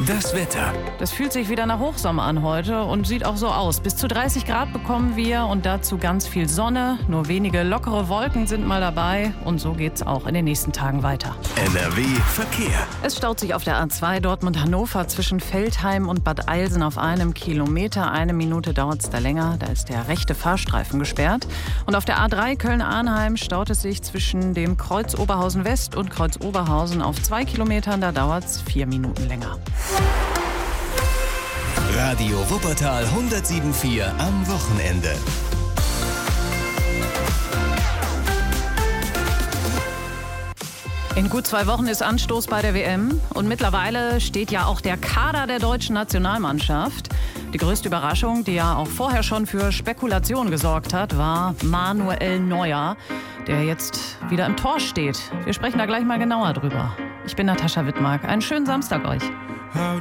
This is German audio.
Das Wetter. Das fühlt sich wieder nach Hochsommer an heute und sieht auch so aus. Bis zu 30 Grad bekommen wir und dazu ganz viel Sonne. Nur wenige lockere Wolken sind mal dabei. Und so geht's auch in den nächsten Tagen weiter. NRW Verkehr. Es staut sich auf der A2 Dortmund-Hannover zwischen Veltheim und Bad Eilsen auf 1 Kilometer. 1 Minute dauert es da länger. Da ist der rechte Fahrstreifen gesperrt. Und auf der A3 Köln-Arnheim staut es sich zwischen dem Kreuz Oberhausen-West und Kreuz Oberhausen auf 2 Kilometern. Da dauert es 4 Minuten länger. Radio Wuppertal 107.4 am Wochenende. In gut 2 Wochen ist Anstoß bei der WM und mittlerweile steht ja auch der Kader der deutschen Nationalmannschaft. Die größte Überraschung, die ja auch vorher schon für Spekulation gesorgt hat, war Manuel Neuer, der jetzt wieder im Tor steht. Wir sprechen da gleich mal genauer drüber. Ich bin Natascha Wittmark. Einen schönen Samstag euch.